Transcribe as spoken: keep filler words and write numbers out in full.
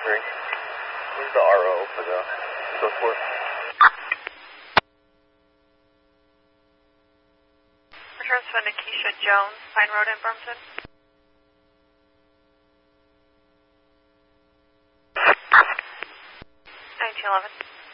three. Where's the R O for the so forth? Returns to Nikisha Jones, Pine Road in Brampton. nineteen eleven.